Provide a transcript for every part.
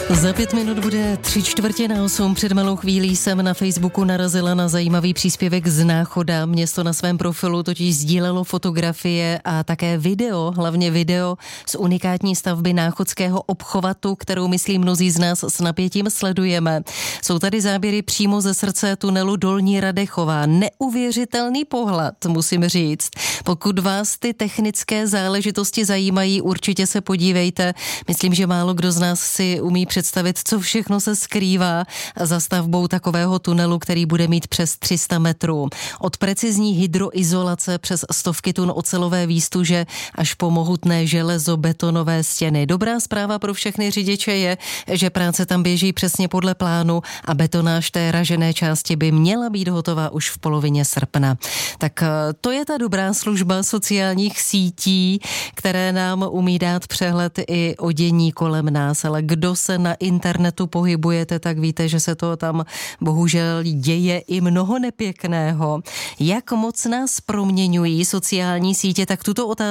Za 5 minut bude 7:45. Před malou chvílí jsem na Facebooku narazila na zajímavý příspěvek z Náchoda. Město na svém profilu totiž sdílelo fotografie a také video, hlavně video z unikátní stavby náchodského obchvatu, kterou myslím mnozí z nás s napětím sledujeme. Jsou tady záběry přímo ze srdce tunelu Dolní Radechová. Neuvěřitelný pohled, musím říct. Pokud vás ty technické záležitosti zajímají, určitě se podívejte. Myslím, že málo kdo z nás si umí představit, co všechno se skrývá za stavbou takového tunelu, který bude mít přes 300 metrů. Od precizní hydroizolace přes stovky tun ocelové výstuže až po mohutné železobetonové stěny. Dobrá zpráva pro všechny řidiče je, že práce tam běží přesně podle plánu a betonáž té ražené části by měla být hotová už v polovině srpna. Tak to je ta dobrá služba sociálních sítí, které nám umí dát přehled i o dění kolem nás, ale kdo se na internetu pohybujete, tak víte, že se to tam bohužel děje i mnoho nepěkného. Jak moc nás proměňují sociální sítě, tak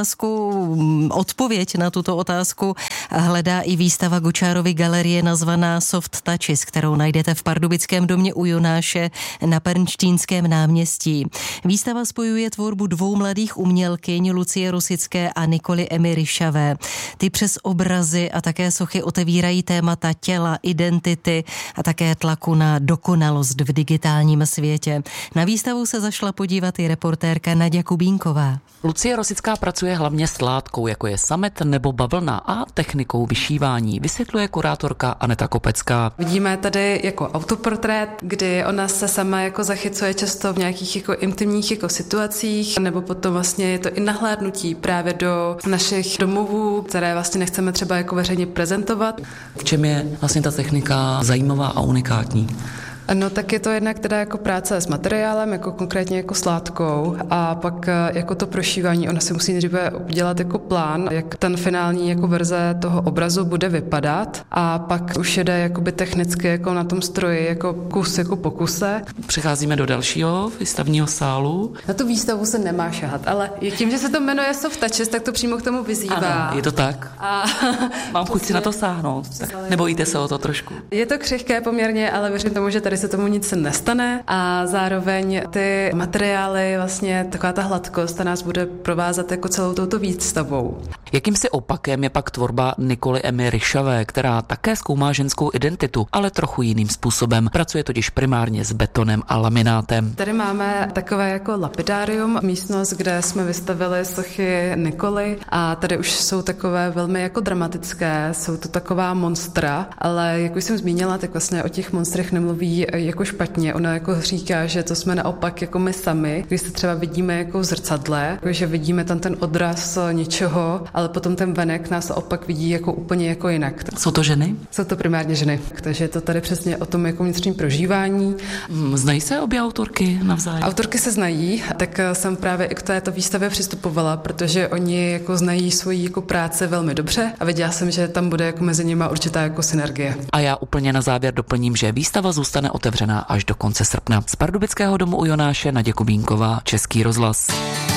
odpověď na tuto otázku hledá i výstava Gočárovy galerie nazvaná Soft Touches, kterou najdete v Pardubickém domě u Jonáše na Pernštínském náměstí. Výstava spojuje tvorbu dvou mladých umělkyň, Lucie Rosické a Nikoly Emy Ryšavé. Ty přes obrazy a také sochy otevírají témata těla, identity a také tlaku na dokonalost v digitálním světě. Na výstavu se zašla podívat i reportérka Naďa Kubínková. Lucie Rosická pracuje hlavně s látkou, jako je samet nebo bavlna, a technikou vyšívání, vysvětluje kurátorka Aneta Kopecká. Vidíme tady jako autoportrét, kdy ona se sama jako zachycuje často v nějakých jako intimních jako situacích, nebo potom vlastně je to i nahlédnutí právě do našich domovů, které vlastně nechceme třeba jako veřejně prezentovat. V čem je vlastně ta technika zajímavá a unikátní? No tak je to jednak teda jako práce s materiálem, jako konkrétně jako s látkou, a pak jako to prošívání, ona si musí nejdříve udělat jako plán, jak ten finální jako verze toho obrazu bude vypadat, a pak už jede jakoby technicky jako na tom stroji jako kus jako po kuse. Přecházíme do dalšího výstavního sálu. Na tu výstavu se nemá šahat, ale tím, že se to jmenuje Soft Touches, tak to přímo k tomu vyzývá. Ano, je to tak. A mám chuť si na to sáhnout. Tak nebojíte se o to trošku? Je to křehké poměrně, ale věřím tomu, že tady se tomu nic nestane, a zároveň ty materiály, vlastně taková ta hladkost, ta nás bude provázat jako celou touto výstavou. Jakýmsi opakem je pak tvorba Nikoly Emy Ryšavé, která také zkoumá ženskou identitu, ale trochu jiným způsobem. Pracuje totiž primárně s betonem a laminátem. Tady máme takové jako lapidárium, místnost, kde jsme vystavili sochy Nikoly, a tady už jsou takové velmi jako dramatické, jsou to taková monstra, ale jak už jsem zmínila, tak vlastně o těch monstrech nemluví jako špatně. Ona jako říká, že to jsme naopak jako my sami, když se třeba vidíme jako v zrcadle, jako že vidíme tam ten odraz něčeho, ale potom ten venek nás opak vidí jako úplně jako jinak. Jsou to ženy? Jsou to primárně ženy. Takže je to tady přesně o tom jako vnitřním prožívání. Znají se obě autorky navzájem? Autorky se znají, tak jsem právě i k této výstavě přistupovala, protože oni jako znají svoji jako práci velmi dobře a viděla jsem, že tam bude jako mezi nimi určitá jako synergie. A já úplně na závěr doplním, že výstava zůstane otevřená až do konce srpna. Z Pardubického domu u Jonáše Naďa Kubínková, Český rozhlas.